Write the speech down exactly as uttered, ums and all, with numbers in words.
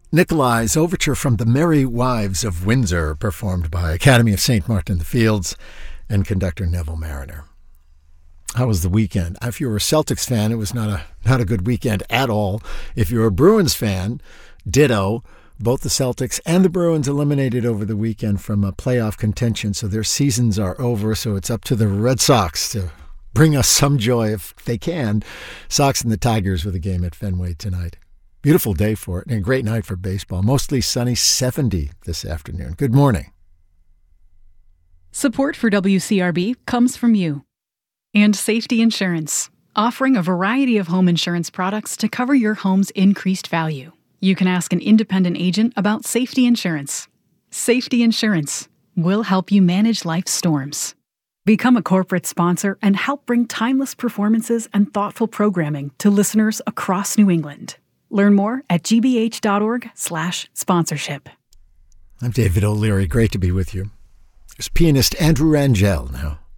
Nikolai's Overture from the Merry Wives of Windsor, performed by Academy of Saint Martin in the Fields and conductor Neville Mariner. How was the weekend? If you were a Celtics fan, it was not a not a good weekend at all. If you're a Bruins fan, ditto. Both the Celtics and the Bruins eliminated over the weekend from a playoff contention, so their seasons are over. So it's up to the Red Sox to bring us some joy if they can. Sox and the Tigers with a game at Fenway tonight. Beautiful day for it and a great night for baseball. Mostly sunny, seventy this afternoon. Good morning. Support for W C R B comes from you. And Safety Insurance, offering a variety of home insurance products to cover your home's increased value. You can ask an independent agent about safety insurance. Safety Insurance will help you manage life's storms. Become a corporate sponsor and help bring timeless performances and thoughtful programming to listeners across New England. Learn more at gbh.org slash sponsorship. I'm David O'Leary. Great to be with you. There's pianist Andrew Rangel now.